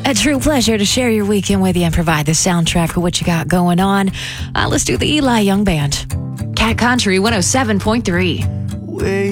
A true pleasure to share your weekend with you and provide the soundtrack for what you got going on. Let's do the Eli Young Band. Cat Country 107.3.